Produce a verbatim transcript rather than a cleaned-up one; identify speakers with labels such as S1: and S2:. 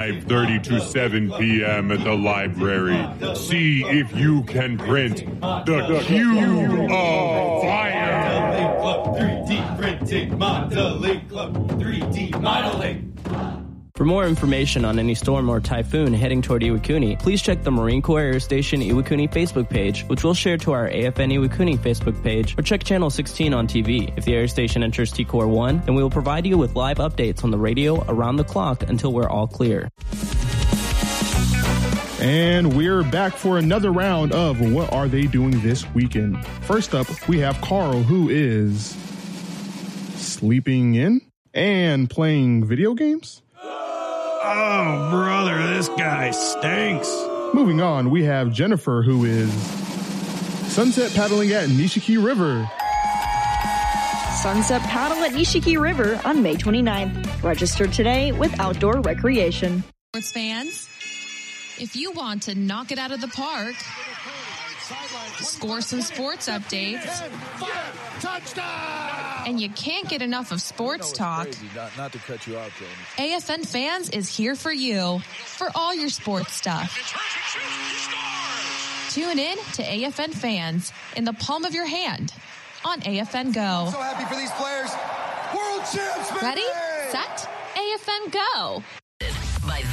S1: five thirty to seven p.m. at the library. See if you can print the Cube of Fire.
S2: three D printing modeling club. three D modeling.
S3: For more information on any storm or typhoon heading toward Iwakuni, please check the Marine Corps Air Station Iwakuni Facebook page, which we'll share to our A F N Iwakuni Facebook page, or check Channel sixteen on T V. If the air station enters T Core one, then we will provide you with live updates on the radio around the clock until we're all clear.
S4: And we're back for another round of What Are They Doing This Weekend? First up, we have Carl, who is sleeping in and playing video games.
S5: Oh, brother, this guy stinks.
S4: Moving on, we have Jennifer, who is sunset paddling at Nishiki River.
S6: Sunset paddle at Nishiki River on May twenty-ninth. Register today with Outdoor Recreation.
S7: Sports fans, if you want to knock it out of the park, score some sports updates, and you can't get enough of sports talk,
S8: not, not to cut you out,
S7: A F N Fans is here for you for all your sports stuff. Tune in to A F N Fans in the palm of your hand on A F N Go.
S9: So happy for these players. World champs, baby!
S7: Ready, set, A F N Go.
S10: By